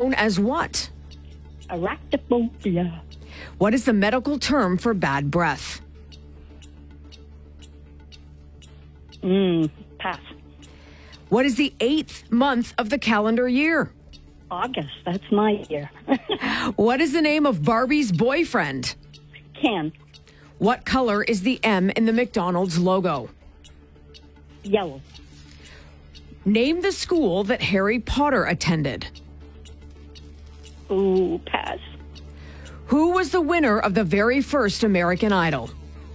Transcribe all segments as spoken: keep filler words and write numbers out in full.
known as what? Arachnophobia. What is the medical term for bad breath? Mm, pass. What is the eighth month of the calendar year? August. That's my year. What is the name of Barbie's boyfriend? Ken. What color is the M in the McDonald's logo? Yellow. Name the school that Harry Potter attended. Ooh, pass. Who was the winner of the very first American Idol?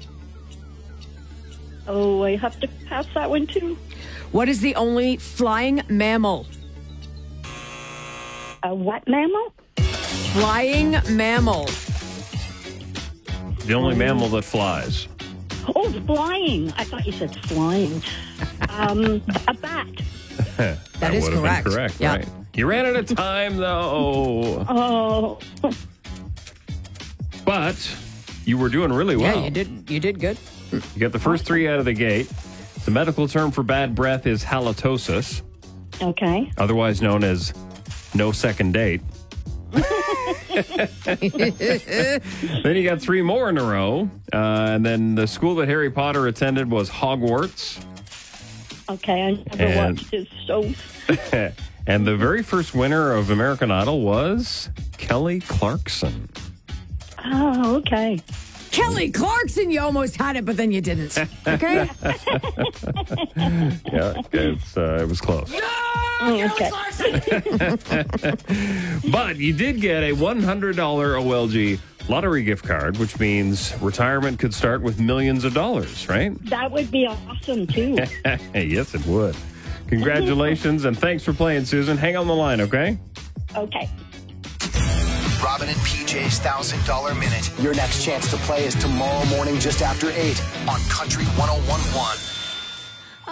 Oh, I have to pass that one too. What is the only flying mammal? A what mammal? Flying mammal. The only mammal that flies. Oh, flying. I thought you said flying. Um, a bat. that That is would have correct. been correct, Yeah. right? You ran out of time, though. Oh. But you were doing really well. Yeah, you did. You did good. You got the first three out of the gate. The medical term for bad breath is halitosis, Okay. otherwise known as no second date. Then you got three more in a row. Uh, and then the school that Harry Potter attended was Hogwarts. Okay, I never And- watched his shows. And the very first winner of American Idol was Kelly Clarkson. Oh, okay. Kelly Clarkson, you almost had it, but then you didn't. Okay? Yeah, it's, uh, it was close. Okay. But you did get a one hundred dollars O L G lottery gift card, which means retirement could start with millions of dollars, right? That would be awesome, too. Yes, it would. Congratulations, and thanks for playing, Susan. Hang on the line, okay? Okay. Robin and P J's one thousand dollars Minute. Your next chance to play is tomorrow morning just after eight on Country one oh one point one.